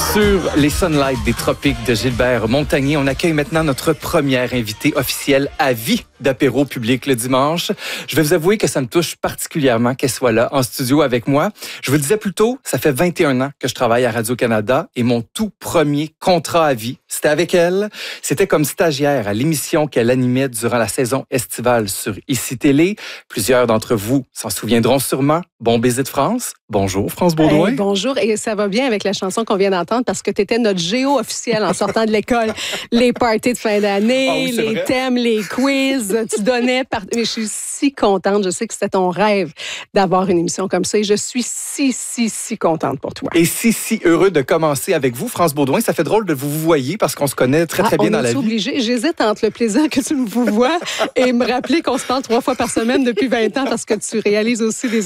Sur les Sunlights des tropiques de Gilbert Montagnier, on accueille maintenant notre première invitée officielle à vie d'apéro public le dimanche. Je vais vous avouer que ça me touche particulièrement qu'elle soit là en studio avec moi. Je vous le disais plus tôt, ça fait 21 ans que je travaille à Radio-Canada et mon tout premier contrat à vie, c'était avec elle. C'était comme stagiaire à l'émission qu'elle animait durant la saison estivale sur ICI Télé. Plusieurs d'entre vous s'en souviendront sûrement. Bon baiser de France. Bonjour, France Baudouin. Bonjour, et ça va bien avec la chanson qu'on vient d'entendre parce que tu étais notre géo officiel en sortant de l'école. Les parties de fin d'année, les vrai? Thèmes, les quiz, tu donnais. Mais je suis si contente. Je sais que c'était ton rêve d'avoir une émission comme ça et je suis si contente pour toi. Et si heureux de commencer avec vous, France Baudouin. Ça fait drôle de vous voyer parce qu'on se connaît très bien dans la vie. Obligé. J'hésite entre le plaisir que tu me vois et me rappeler qu'on se parle 3 fois par semaine depuis 20 ans parce que tu réalises aussi des